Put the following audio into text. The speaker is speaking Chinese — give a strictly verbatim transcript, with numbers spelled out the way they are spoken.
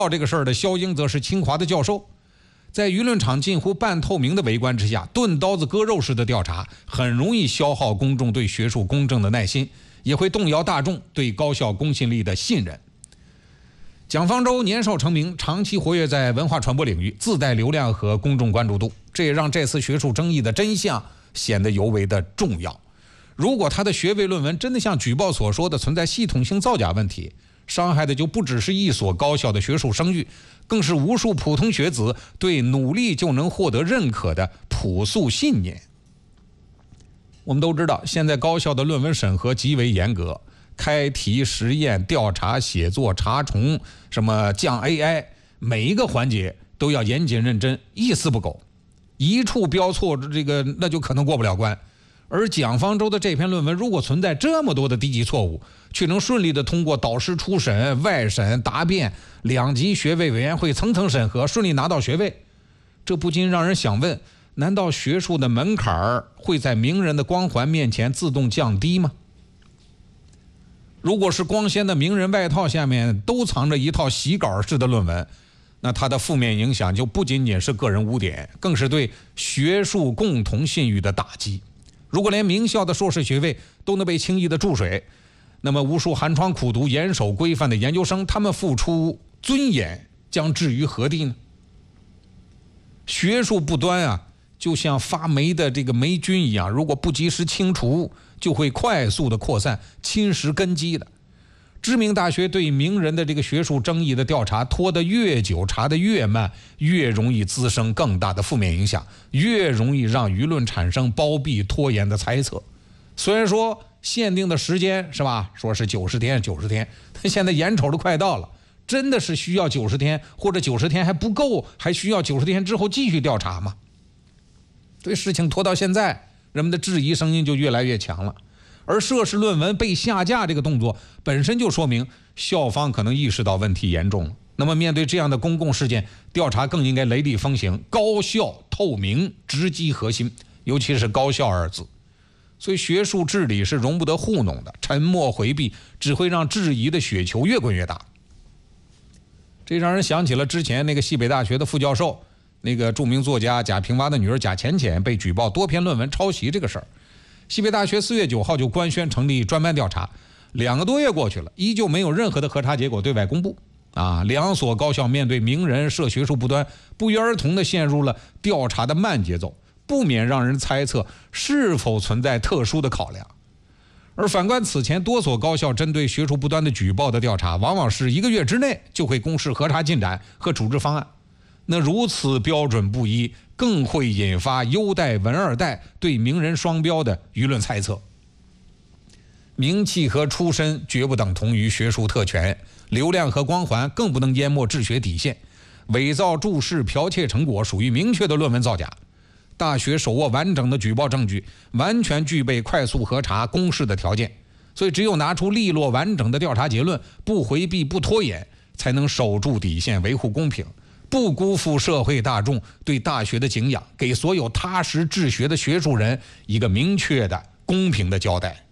这个事儿的肖英则是清华的教授。在舆论场近乎半透明的围观之下，钝刀子割肉式的调查很容易消耗公众对学术公正的耐心，也会动摇大众对高校公信力的信任。蒋方舟年少成名，长期活跃在文化传播领域，自带流量和公众关注度，这也让这次学术争议的真相显得尤为的重要。如果他的学位论文真的像举报所说的存在系统性造假问题，伤害的就不只是一所高校的学术声誉，更是无数普通学子对努力就能获得认可的朴素信念。我们都知道，现在高校的论文审核极为严格，开题、实验、调查、写作、查重，什么降 A I， 每一个环节都要严谨认真，一丝不苟，一处标错，这个那就可能过不了关。而蒋方舟的这篇论文如果存在这么多的低级错误，却能顺利的通过导师初审、外审、答辩、两级学位委员会层层审核，顺利拿到学位，这不禁让人想问，难道学术的门槛会在名人的光环面前自动降低吗？如果是光鲜的名人外套下面都藏着一套洗稿式的论文，那它的负面影响就不仅仅是个人污点，更是对学术共同信誉的打击。如果连名校的硕士学位都能被轻易的注水，那么无数寒窗苦读、严守规范的研究生，他们付出尊严将置于何地呢？学术不端啊，就像发霉的这个霉菌一样，如果不及时清除，就会快速的扩散，侵蚀根基的。知名大学对名人的这个学术争议的调查拖得越久，查得越慢，越容易滋生更大的负面影响，越容易让舆论产生包庇拖延的猜测。虽然说限定的时间是吧，说是九十天九十天，但现在眼瞅着快到了，真的是需要九十天，或者九十天还不够，还需要九十天之后继续调查吗？对事情拖到现在，人们的质疑声音就越来越强了。而涉事论文被下架这个动作本身就说明校方可能意识到问题严重了。那么面对这样的公共事件，调查更应该雷厉风行，高效透明，直击核心，尤其是高效二字。所以学术治理是容不得糊弄的，沉默回避只会让质疑的雪球越滚越大。这让人想起了之前那个西北大学的副教授，那个著名作家贾平凹的女儿贾浅浅被举报多篇论文抄袭这个事儿。西北大学四月九号就官宣成立专班调查，两个多月过去了，依旧没有任何的核查结果对外公布。啊，两所高校面对名人涉学术不端，不约而同地陷入了调查的慢节奏，不免让人猜测是否存在特殊的考量。而反观此前多所高校针对学术不端的举报的调查，往往是一个月之内就会公示核查进展和处置方案。那如此标准不一，更会引发优待文二代对名人双标的舆论猜测。名气和出身绝不等同于学术特权，流量和光环更不能淹没治学底线。伪造注释、剽窃成果属于明确的论文造假。大学手握完整的举报证据，完全具备快速核查公示的条件，所以只有拿出利落完整的调查结论，不回避不拖延，才能守住底线，维护公平，不辜负社会大众对大学的敬仰，给所有踏实治学的学术人一个明确的公平的交代。